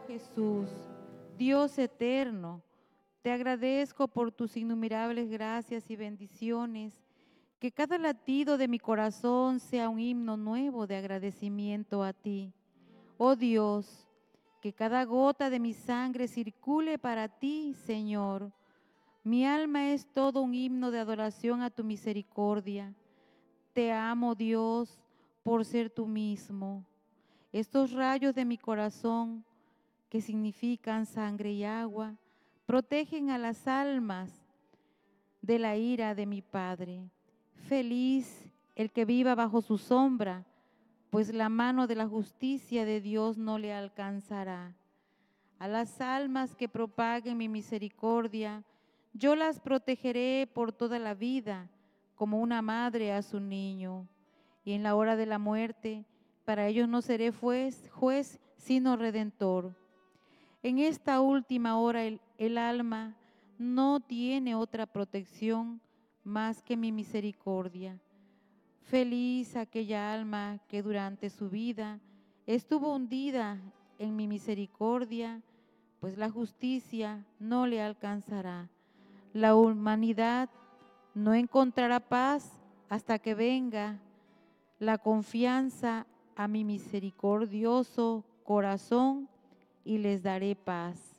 Jesús, Dios eterno, te agradezco por tus innumerables gracias y bendiciones, que cada latido de mi corazón sea un himno nuevo de agradecimiento a ti. Oh Dios, que cada gota de mi sangre circule para ti, Señor. Mi alma es todo un himno de adoración a tu misericordia. Te amo, Dios, por ser tú mismo. Estos rayos de mi corazón, que significan sangre y agua, protegen a las almas de la ira de mi Padre. Feliz el que viva bajo su sombra, pues la mano de la justicia de Dios no le alcanzará. A las almas que propaguen mi misericordia, yo las protegeré por toda la vida, como una madre a su niño. Y en la hora de la muerte, para ellos no seré juez, sino redentor. En esta última hora el alma no tiene otra protección más que mi misericordia. Feliz aquella alma que durante su vida estuvo hundida en mi misericordia, pues la justicia no le alcanzará. La humanidad no encontrará paz hasta que venga la confianza a mi misericordioso corazón y les daré paz.